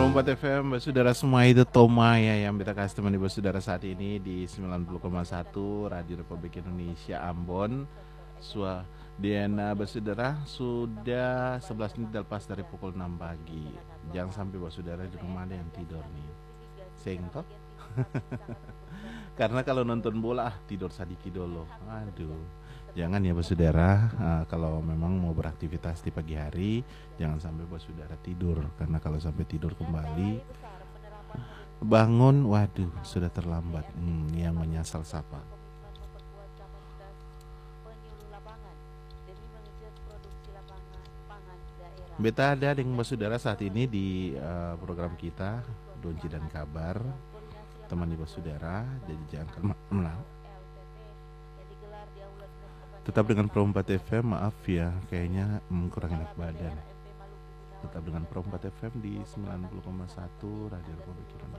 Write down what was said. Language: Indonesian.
Perempat FM, saudara semua itu Tomaya yang kita kasih teman ibu saudara saat ini di 90,1 Radio Republik Indonesia Ambon. Diana saudara sudah 11 menit lepas dari pukul 6 pagi. Jangan sampai saudara di rumah ada yang tidur nih. Sengtok. Karena kalau nonton bola tidur sadiki dulu. Aduh. Jangan ya saudara, kalau memang mau beraktivitas di pagi hari, jangan sampai saudara tidur. Karena kalau sampai tidur kembali, bangun, waduh sudah terlambat. Yang menyasal siapa? Beta ada dengan saudara saat ini di program kita Donci dan Kabar, teman ibu saudara. Jadi jangan menang. Tetap dengan Perempat FM, maaf ya, kayaknya kurang enak badan. Tetap dengan Perempat FM di 90,1 Radio Republik Indonesia.